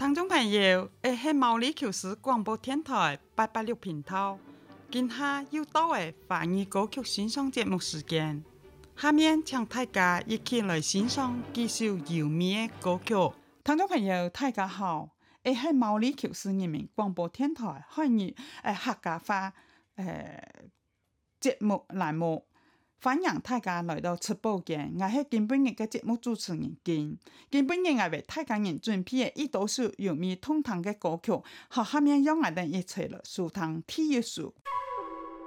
聽眾朋友，係毛里求斯廣播電台886頻道，今下又到嘅華語歌曲欣賞節目時間。下面請大家一起來欣賞幾首優美嘅歌曲。聽眾朋友，大家好，係毛里求斯人民廣播電台華語客家話節目欄目。歡迎大家來到直播間，我係今半日嘅節目主持人金。今半日我為大家人準備一多首優美動聽嘅歌曲，和下面讓我哋一齊來收聽第一首。